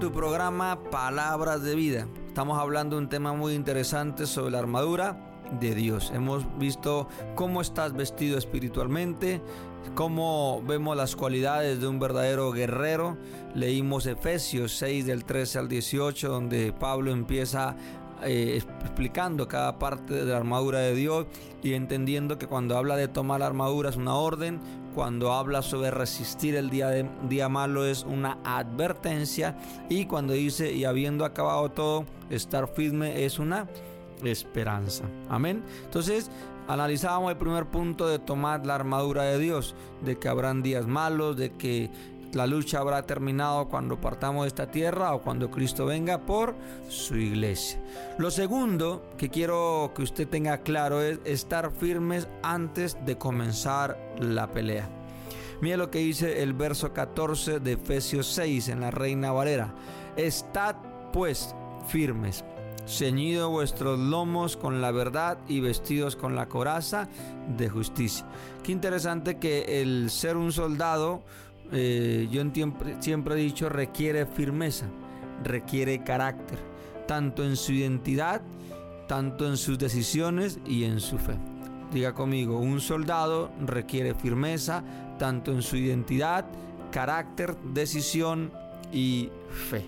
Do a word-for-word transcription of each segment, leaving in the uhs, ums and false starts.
Tu programa Palabras de Vida. Estamos hablando de un tema muy interesante sobre la armadura de Dios. Hemos visto cómo estás vestido espiritualmente, cómo vemos las cualidades de un verdadero guerrero. Leímos Efesios seis del trece al dieciocho, donde Pablo empieza eh, explicando cada parte de la armadura de Dios y entendiendo que cuando habla de tomar la armadura es una orden, cuando habla sobre resistir el día, de, día malo es una advertencia, y cuando dice y habiendo acabado todo, estar firme es una esperanza. Amén. Entonces analizábamos el primer punto de tomar la armadura de Dios, de que habrán días malos, de que la lucha habrá terminado cuando partamos de esta tierra o cuando Cristo venga por su iglesia. Lo segundo que quiero que usted tenga claro es estar firmes antes de comenzar la pelea. Mira lo que dice el verso catorce de Efesios seis en la Reina Valera. Estad pues firmes, ceñidos vuestros lomos con la verdad y vestidos con la coraza de justicia. Qué interesante que el ser un soldado, eh, yo en tiempo, siempre he dicho, requiere firmeza, requiere carácter, tanto en su identidad, tanto en sus decisiones y en su fe. Diga conmigo, un soldado requiere firmeza, tanto en su identidad, carácter, decisión y fe.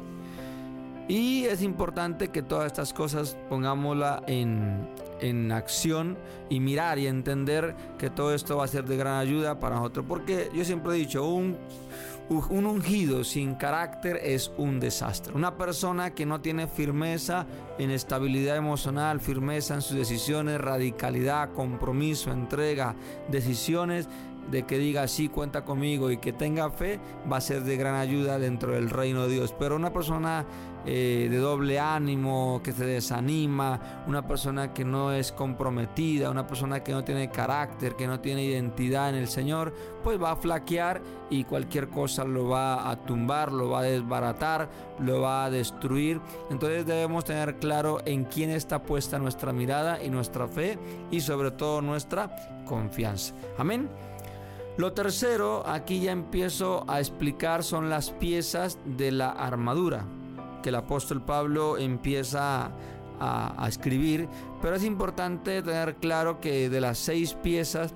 Y es importante que todas estas cosas pongámosla en, en acción y mirar y entender que todo esto va a ser de gran ayuda para nosotros. Porque yo siempre he dicho, un, un ungido sin carácter es un desastre. Una persona que no tiene firmeza en estabilidad emocional, firmeza en sus decisiones, radicalidad, compromiso, entrega, decisiones, de que diga sí, cuenta conmigo, y que tenga fe, va a ser de gran ayuda dentro del reino de Dios. Pero una persona eh, de doble ánimo, que se desanima, una persona que no es comprometida, una persona que no tiene carácter, que no tiene identidad en el Señor, pues va a flaquear y cualquier cosa lo va a tumbar, lo va a desbaratar, lo va a destruir. Entonces debemos tener claro en quién está puesta nuestra mirada y nuestra fe, y sobre todo nuestra confianza. Amén. Lo tercero, aquí ya empiezo a explicar, son las piezas de la armadura que el apóstol Pablo empieza a, a escribir. Pero es importante tener claro que de las seis piezas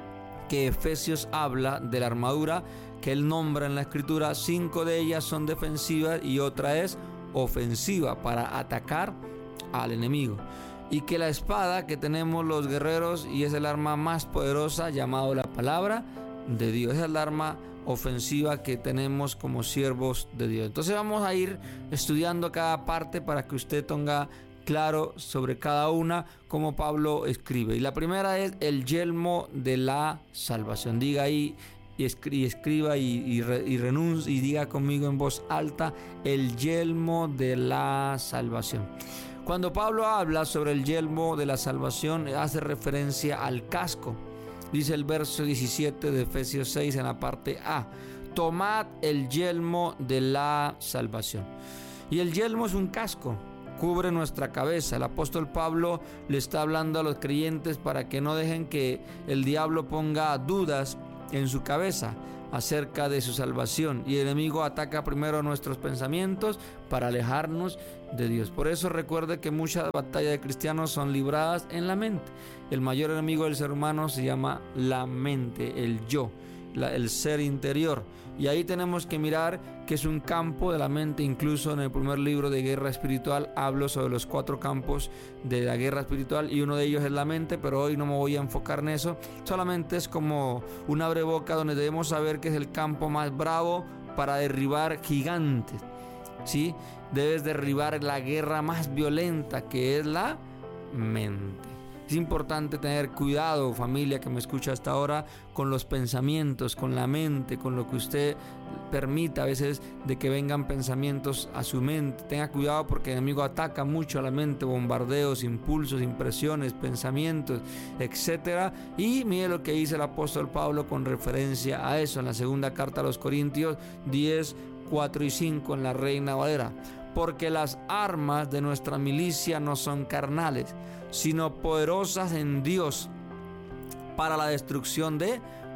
que Efesios habla de la armadura, que él nombra en la escritura, cinco de ellas son defensivas y otra es ofensiva para atacar al enemigo. Y que la espada que tenemos los guerreros, y es el arma más poderosa, llamado la palabra de Dios, es el arma ofensiva que tenemos como siervos de Dios. Entonces vamos a ir estudiando cada parte para que usted tenga claro sobre cada una como Pablo escribe. Y la primera es el yelmo de la salvación. Diga ahí y escriba y, y, y renuncie y diga conmigo en voz alta: el yelmo de la salvación. Cuando Pablo habla sobre el yelmo de la salvación, hace referencia al casco. Dice el verso diecisiete de Efesios seis en la parte A: tomad el yelmo de la salvación. Y el yelmo es un casco, cubre nuestra cabeza. El apóstol Pablo le está hablando a los creyentes para que no dejen que el diablo ponga dudas en su cabeza acerca de su salvación, y el enemigo ataca primero nuestros pensamientos para alejarnos de Dios. Por eso recuerde que muchas batallas de cristianos son libradas en la mente. El mayor enemigo del ser humano se llama la mente, el yo, la, el ser interior, y ahí tenemos que mirar que es un campo de la mente. Incluso en el primer libro de Guerra Espiritual hablo sobre los cuatro campos de la guerra espiritual, y uno de ellos es la mente, pero hoy no me voy a enfocar en eso. Solamente es como un abreboca donde debemos saber que es el campo más bravo para derribar gigantes, ¿sí? Debes derribar la guerra más violenta, que es la mente. Es importante tener cuidado, familia que me escucha hasta ahora, con los pensamientos, con la mente, con lo que usted permita a veces de que vengan pensamientos a su mente. Tenga cuidado porque el enemigo ataca mucho a la mente: bombardeos, impulsos, impresiones, pensamientos, etcétera. Y mire lo que dice el apóstol Pablo con referencia a eso en la segunda carta a los Corintios diez, cuatro y cinco en la Reina Valera: porque las armas de nuestra milicia no son carnales, sino poderosas en Dios para la destrucción de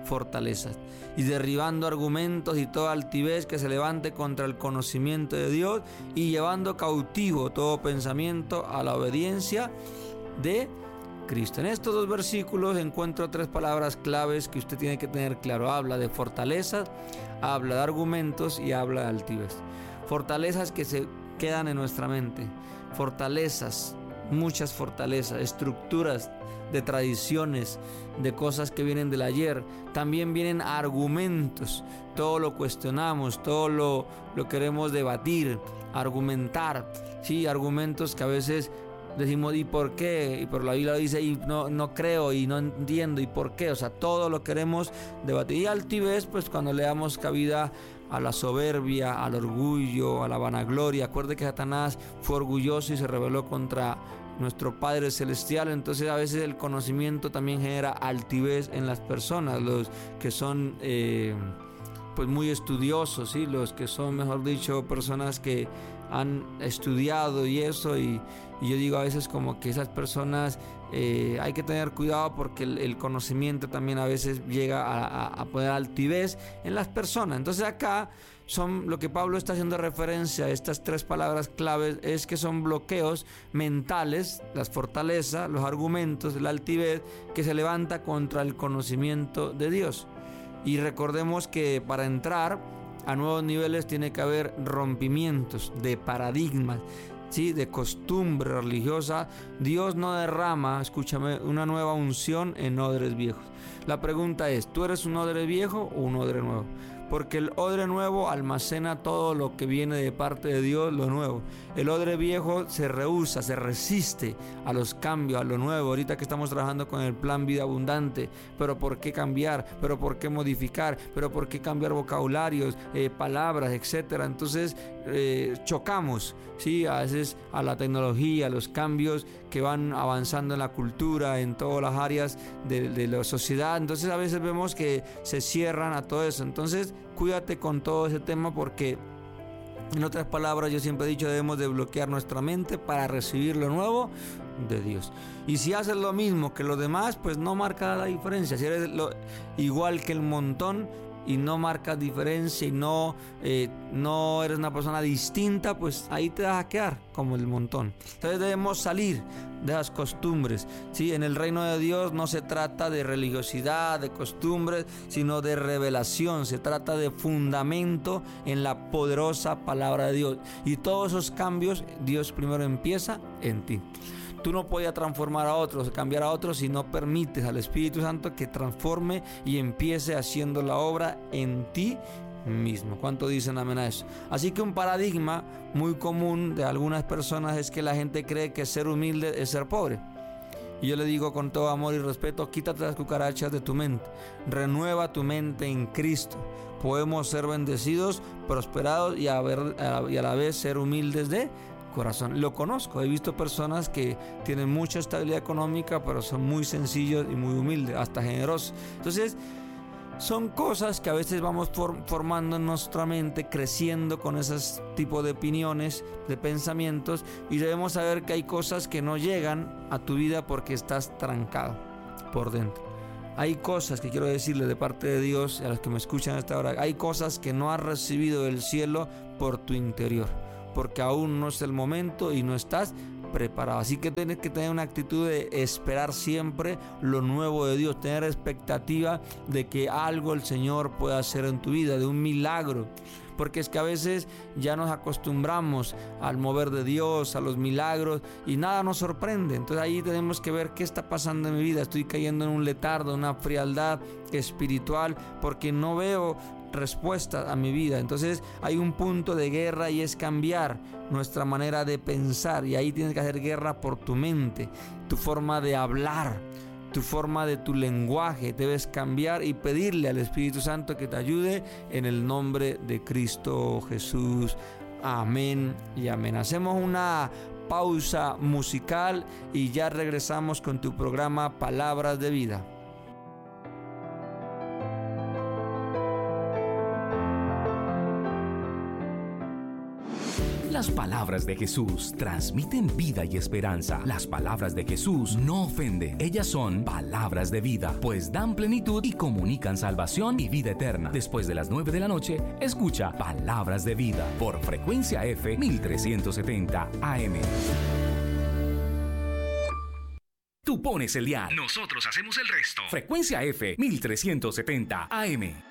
fortalezas, y derribando argumentos y toda altivez que se levante contra el conocimiento de Dios, y llevando cautivo todo pensamiento a la obediencia de Cristo. En estos dos versículos encuentro tres palabras claves que usted tiene que tener claro. Habla de fortalezas, habla de argumentos y habla de altivez. Fortalezas que se quedan en nuestra mente, fortalezas, muchas fortalezas, estructuras de tradiciones, de cosas que vienen del ayer. También vienen argumentos, todo lo cuestionamos, todo lo, lo queremos debatir, argumentar, sí, argumentos que a veces decimos ¿y por qué? Y por la Biblia dice y no, no creo y no entiendo y por qué, o sea, todo lo queremos debatir. Y altivez, pues cuando le damos cabida a la soberbia, al orgullo, a la vanagloria. Acuerde que Satanás fue orgulloso y se rebeló contra nuestro Padre Celestial. Entonces a veces el conocimiento también genera altivez en las personas, los que son eh, pues muy estudiosos, ¿sí? Los que son, mejor dicho, personas que han estudiado y eso, y, y yo digo a veces como que esas personas eh, hay que tener cuidado porque el, el conocimiento también a veces llega a, a, a poner altivez en las personas. Entonces acá son lo que Pablo está haciendo referencia a estas tres palabras claves, es que son bloqueos mentales, las fortalezas, los argumentos, la altivez que se levanta contra el conocimiento de Dios. Y recordemos que para entrar a nuevos niveles tiene que haber rompimientos de paradigmas, ¿sí? De costumbre religiosa. Dios no derrama, escúchame, una nueva unción en odres viejos. La pregunta es, ¿tú eres un odre viejo o un odre nuevo? Porque el odre nuevo almacena todo lo que viene de parte de Dios, lo nuevo. El odre viejo se rehúsa, se resiste a los cambios, a lo nuevo. Ahorita que estamos trabajando con el plan Vida Abundante, pero ¿por qué cambiar? ¿Pero por qué modificar? ¿Pero por qué cambiar vocabularios, eh, palabras, etcétera? Entonces eh, chocamos, ¿sí? A veces a la tecnología, a los cambios que van avanzando en la cultura, en todas las áreas de, de la sociedad. Entonces a veces vemos que se cierran a todo eso. Entonces cuídate con todo ese tema porque, en otras palabras, yo siempre he dicho, debemos de bloquear nuestra mente para recibir lo nuevo de Dios. Y si haces lo mismo que los demás, pues no marca la diferencia. Si eres lo, igual que el montón y no marcas diferencia y no, eh, no eres una persona distinta, pues ahí te vas a quedar como el montón. Entonces debemos salir de las costumbres, ¿sí? En el reino de Dios no se trata de religiosidad, de costumbres, sino de revelación. Se trata de fundamento en la poderosa palabra de Dios. Y todos esos cambios, Dios primero empieza en ti. Tú no puedes transformar a otros, cambiar a otros si no permites al Espíritu Santo que transforme y empiece haciendo la obra en ti mismo. ¿Cuánto dicen amén a eso? Así que un paradigma muy común de algunas personas es que la gente cree que ser humilde es ser pobre. Y yo le digo con todo amor y respeto, quítate las cucarachas de tu mente, renueva tu mente en Cristo. Podemos ser bendecidos, prosperados y a, ver, y a la vez ser humildes de corazón. Lo conozco, he visto personas que tienen mucha estabilidad económica, pero son muy sencillos y muy humildes, hasta generosos. Entonces, son cosas que a veces vamos for- formando en nuestra mente, creciendo con esos tipos de opiniones, de pensamientos, y debemos saber que hay cosas que no llegan a tu vida porque estás trancado por dentro. Hay cosas que quiero decirles de parte de Dios a los que me escuchan a esta hora. Hay cosas que no has recibido del cielo por tu interior, porque aún no es el momento y no estás preparado. Así que tienes que tener una actitud de esperar siempre lo nuevo de Dios, tener expectativa de que algo el Señor pueda hacer en tu vida, de un milagro. Porque es que a veces ya nos acostumbramos al mover de Dios, a los milagros, y nada nos sorprende. Entonces ahí tenemos que ver qué está pasando en mi vida. Estoy cayendo en un letargo, una frialdad espiritual, porque no veo respuesta a mi vida. Entonces hay un punto de guerra y es cambiar nuestra manera de pensar, y ahí tienes que hacer guerra por tu mente, tu forma de hablar, tu forma de tu lenguaje. Debes cambiar y pedirle al Espíritu Santo que te ayude en el nombre de Cristo Jesús. Amén y amén. Hacemos una pausa musical y ya regresamos con tu programa Palabras de Vida. Las palabras de Jesús transmiten vida y esperanza. Las palabras de Jesús no ofenden. Ellas son palabras de vida, pues dan plenitud y comunican salvación y vida eterna. Después de las nueve de la noche, escucha Palabras de Vida por Frecuencia F mil trescientos setenta A M. Tú pones el dial. Nosotros hacemos el resto. Frecuencia F mil trescientos setenta A M.